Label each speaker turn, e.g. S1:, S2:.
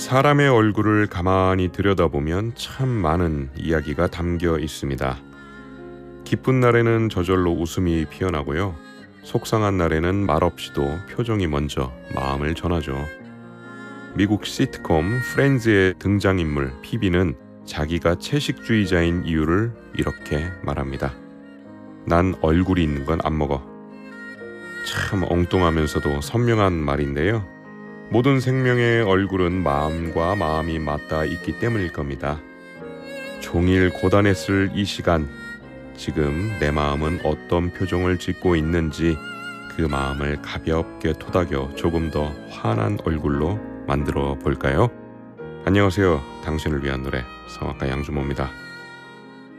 S1: 사람의 얼굴을 가만히 들여다보면 참 많은 이야기가 담겨 있습니다. 기쁜 날에는 저절로 웃음이 피어나고요. 속상한 날에는 말없이도 표정이 먼저 마음을 전하죠. 미국 시트콤 프렌즈의 등장인물 피비는 자기가 채식주의자인 이유를 이렇게 말합니다. 난 얼굴이 있는 건 안 먹어. 참 엉뚱하면서도 선명한 말인데요. 모든 생명의 얼굴은 마음과 마음이 맞닿아 있기 때문일 겁니다. 종일 고단했을 이 시간, 지금 내 마음은 어떤 표정을 짓고 있는지 그 마음을 가볍게 토닥여 조금 더 환한 얼굴로 만들어 볼까요? 안녕하세요. 당신을 위한 노래 성악가 양주모입니다.